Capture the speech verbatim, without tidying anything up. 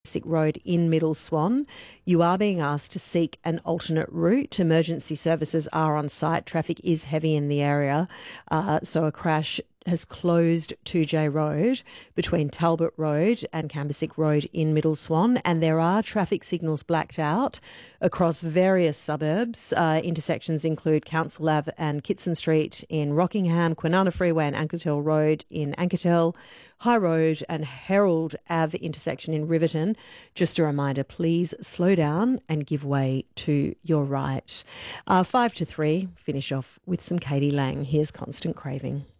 Cambersick Road in Middle Swan. You are being asked to seek an alternate route. Emergency services are on site. Traffic is heavy in the area, uh, so a crash has closed two J Road between Talbot Road and Cambersick Road in Middle Swan, and there are traffic signals blacked out across various suburbs. Uh, intersections include Council Ave and Kitson Street in Rockingham, Kwinana Freeway and Ankertel Road in Ankertel, High Road and Herald Ave intersection in Riverton. Just a reminder, please slow down and give way to your right. Uh, five to three, finish off with some Katie Lang. Here's Constant Craving.